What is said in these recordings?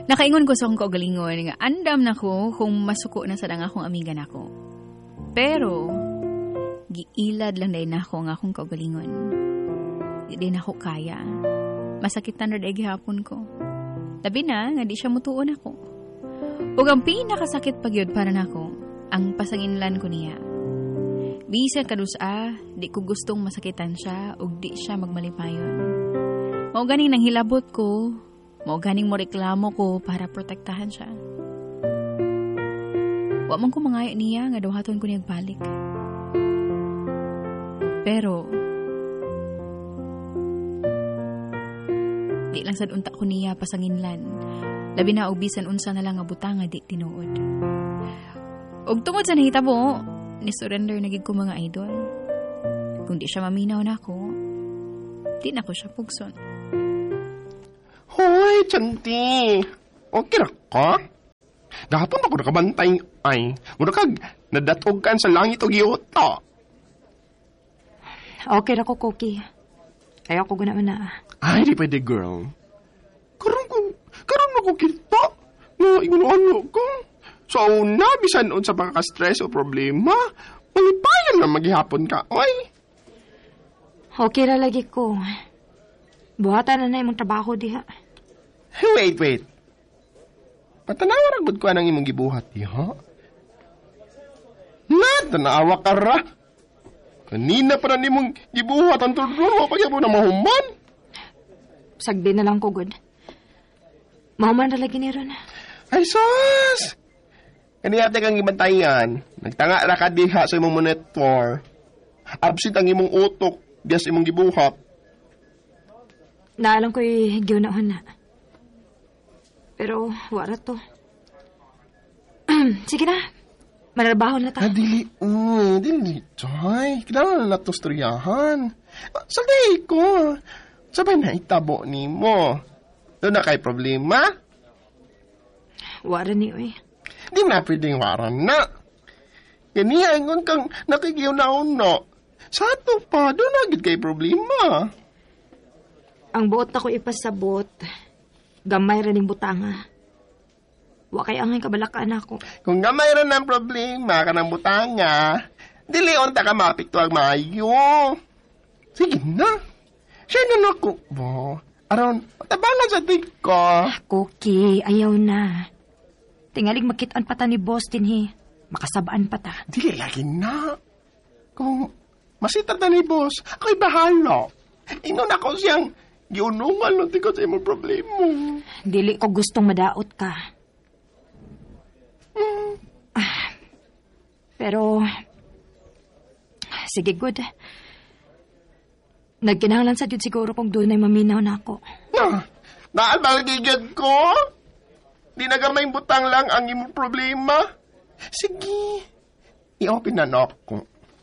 Nakaingon ko sa akong kaugalingon nga andam na ko kung masuko na sa akong amiga na ko. Pero, giilad lang dahil na ako nga akong kaugalingon. Di na ako kaya. Masakit na rin gihapon ko. Labi na, nga di siya mutuon ako. Ug ang pinakasakit pagyod para nako, ang pasanginlan ko niya. Bisan kadusa, di ko gustong masakitan siya ug di siya magmalipayon. Mao ganing nang hilabot ko, mao ganing mo reklamo ko para protektahan siya. Wa man ko mangayo niya nga duhaton ko niyang balik. Pero di lang sad unta ko niya pasanginlan. Labi na og bisan unsa na lang nga butang nga di tinuod. Og tungod sa nahitabo, ni surrender na gid ko mga idol. Kung di siya maminaw na ako, di na ko siya pugson. Hoy, Chanti. Okay ra ka? Gahapon ako nakabantay ay. Muna kag nadatog kan sa langit og yuta. Okay ra ko, Cookie. Kaya ako guna na. Ay, di pwede, girl. Karon ako kita. No, inguno ko. So, una, bisan sa pagka-stress o problema, malipayan na maghihapon ka, oy. Okay ra lagi ko. Buhatan na imong trabaho diha. Wait. Patanawa ragod ko anang imong gibuhat diha. Tanawa ka ra. Kanina pa na nimong gibuhat ang tururo, pagya mo na mahuman. Sagdi na lang ko, good. Mahuman na lagi ni Ron. Ay, sus! Kaniyate kang ibantayan. Nagtanga ra ka diha sa imong monitor. Absent ang imong utok, diya sa imong gibuhat. Naalang ko'y giunahon na. Pero, wala to. Sige na. Manarbaho na ta. Dili, Joy. Kailangan na to storyahan. Sagay ko. Sabay na itabo ni mo. Doon na kay problema? Wala ni, oy. Di na pwedeng waran na. Ganihan kang nakikiyaw na uno. Sa ato pa, doon na agad kay problema. Ang buot na ko ipasabot, gamay rin yung butanga. Wa kay angay kabalakaan ako. Kung gamay rin ang problema ka ng butanga, dili onta ka mapikto ang mayo. Sige na. Siya na ako. Aron, tabangan sa tig ko. Cookie, ayaw na. Tingalig makitaan pa ta ni boss dinhi. Makasabaan pa ta. Dili lagi na. Kung masita ta ni boss, ako'y bahala. Inon ako siyang giunungan ng tigod sa imong problema. Dili ko gustong madaot ka. Pero, sige, good. Nagkinahanglan sa Diyod siguro kung doon ay maminaw na ako. Naalbalgigad ko? Di nagamay butang lang ang imong problema. Sige, i-open na ako.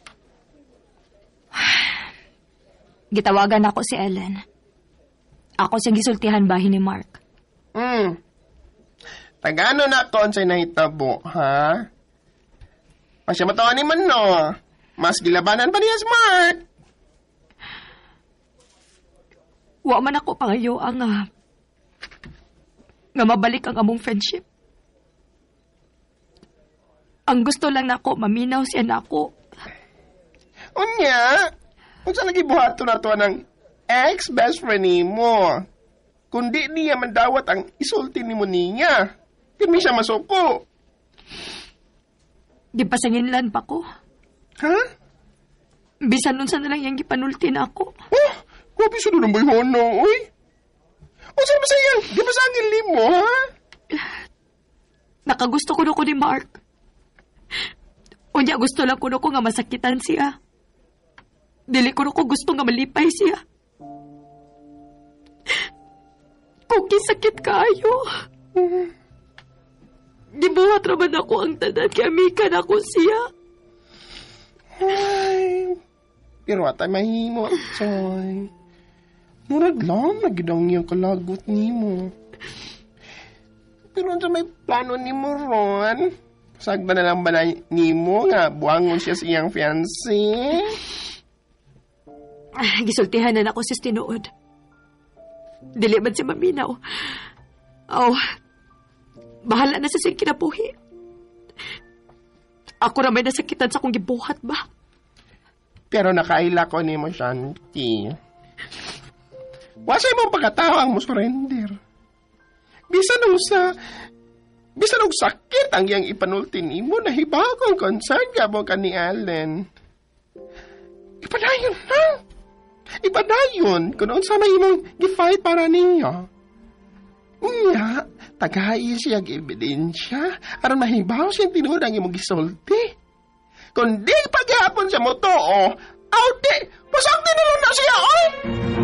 Gitawagan ako si Ellen. Ako siyang gisultihan bahin ni Mark. Tagano na kon sa'y nahitabo, ha? Pasya matawa ni man, no? Mas gilabanan pa niya si Mark. Wa man ako pangayo ang nga mabalik ang among friendship. Ang gusto lang nako maminaw siya nako. Unya, unsa lagi buhato na to ng ex-best friend nimo? Kundi niya mandawat ang isulti nimo niya. Kami siya masuko. Di pasanginlan pa ko. Ha? Bisan nun sa nalang yung gipanulti na ako. Oh, grabe sa doon ang bayhono, uy. O saan ba sayang? Di ba sangin mo, ha? Nakagusto ko na ko ni Mark. Unya gusto lang ko na ko nga masakitan siya. Dili ko na ko gusto nga malipay siya. Kung kisakit kayo. Gibuhat raman ako ang tanan kaya mikan ako siya. Ay, pero atay mahimo, Choy. Murag lang, nagidang niyang kalagot ni mo. Pero sa may plano ni mo, Ron, sagda na lang ba na ni mo nga buwangon siya sa iyang fiancé? Gisultihan na ako sa tinuod. Dili man siya maminaw. Oh, bahala na sa siyang kinabuhi. Ako na may nasakitan sa akong gibuhat ba? Pero nakaila ko ni mo, Shanti. Wasay mong pagkatawang mo surrender. Bisan og sakit ang iyang ipanulti nimo, nahibaw kong concern ka mo ka ni Allen. Ipadayon na. Ipadayon kung unsa may imong gifight para ninyo. Unya, tagay siya ebidensya aron mahibaw siyang tinuod ang imong gisulti. Kung di paghapon sa mo to, audi, pasakti na lang na siya, oy!